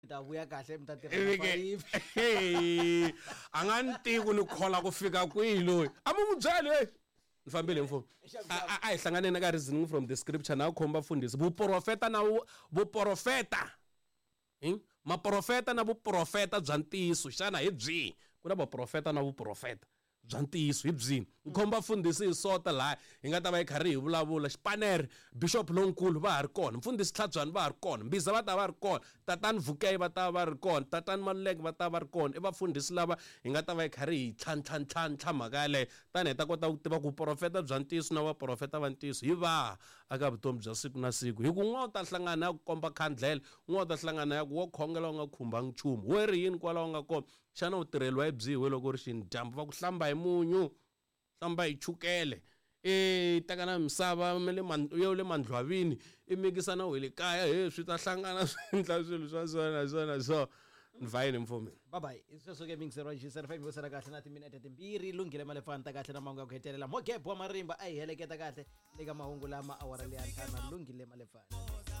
vuya kahle mtatira 5 angantiku ni khola kufika kwilo amumubyele nifambile mfo a ihlangane na ka reasoning from the scripture na khomba fundisi vuprofeta na vuprofeta maprofeta na vuprofeta bya ntiyiso xana hi byi ku na vaprofeta na vuprofeta bya ntiyiso hi byi khomba fundisi hi sota la hi nga ta va hi karhi hi vulavula Xipanere Bishop Lonkulu va ha ri kona mfundisi Tlhabyani va ha ri kona Mbiza va ta va ri kona tatani Vukey va ta va ri kona tatani Maluleke va ta va ri kona i vafundhisi lava hi nga ta va hi karhi hi tlhantlha mhaka yaleyo tani hi ta kota ku tiva ku profeta bya ntiyiso na vaprofeta va ntiyiso hi va aka vutomi bya siku na siku hi ku n'wana u ta hlangana ya ku komba khandlela n'wana u ta hlangana ya ku wo khongela u nga khumbangi nchumu we ri yini kwalaho nga kona xana u tirheliwa hi byiwe loko ri xindyambu va ku hlamba hi munyu hlamba hi chukele tekana misava yo le mandlwavini i mikisa na wele kaya he swi ta hlangana swi endla swilo swa swona so nivayini mfumi bye sweswo ke mingisero jisera fa ngosera kahle na timinete timbirhi lungile malefana ta kahle na mahungu ya ku hetelela Mogepo wa Marimba a hi heleketa kahle eka mahungu lama awara leya ntlhanu lungile malefana